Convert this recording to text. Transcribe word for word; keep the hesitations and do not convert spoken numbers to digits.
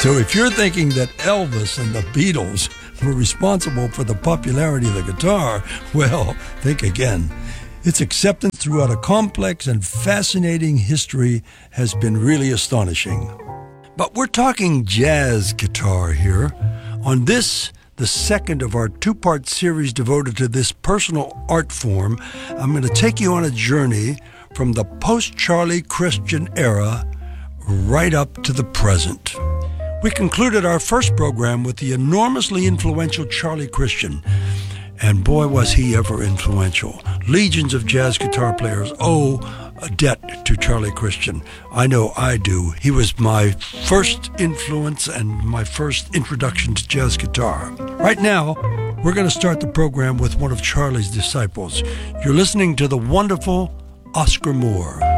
So if you're thinking that Elvis and the Beatles were responsible for the popularity of the guitar, well, think again. Its acceptance throughout a complex and fascinating history has been really astonishing. But we're talking jazz guitar here. On this, the second of our two-part series devoted to this personal art form, I'm going to take you on a journey from the post-Charlie Christian era right up to the present. We concluded our first program with the enormously influential Charlie Christian. And boy, was he ever influential. Legions of jazz guitar players owe a debt to Charlie Christian. I know I do. He was my first influence and my first introduction to jazz guitar. Right now, we're going to start the program with one of Charlie's disciples. You're listening to the wonderful Oscar Moore.